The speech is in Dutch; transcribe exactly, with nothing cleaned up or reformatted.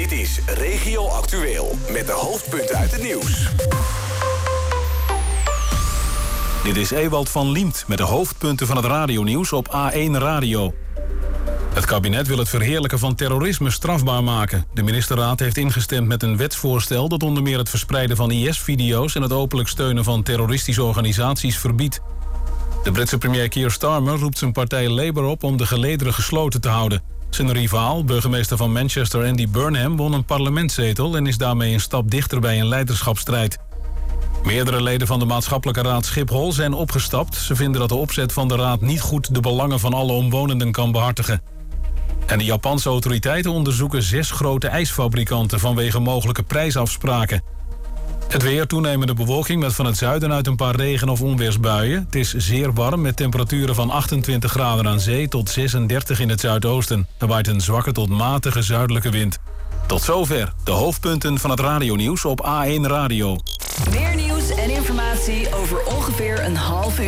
Dit is Regio Actueel met de hoofdpunten uit het nieuws. Dit is Ewald van Liemt met de hoofdpunten van het radionieuws op A één Radio. Het kabinet wil het verheerlijken van terrorisme strafbaar maken. De ministerraad heeft ingestemd met een wetsvoorstel dat onder meer het verspreiden van I S-video's en het openlijk steunen van terroristische organisaties verbiedt. De Britse premier Keir Starmer roept zijn partij Labour op om de gelederen gesloten te houden. Zijn rivaal, burgemeester van Manchester Andy Burnham, won een parlementszetel en is daarmee een stap dichter bij een leiderschapsstrijd. Meerdere leden van de maatschappelijke raad Schiphol zijn opgestapt. Ze vinden dat de opzet van de raad niet goed de belangen van alle omwonenden kan behartigen. En de Japanse autoriteiten onderzoeken zes grote ijsfabrikanten vanwege mogelijke prijsafspraken. Het weer, toenemende bewolking met van het zuiden uit een paar regen- of onweersbuien. Het is zeer warm met temperaturen van achtentwintig graden aan zee tot zesendertig in het zuidoosten. Er waait een zwakke tot matige zuidelijke wind. Tot zover de hoofdpunten van het radionieuws op A één Radio. Meer nieuws en informatie over ongeveer een half uur.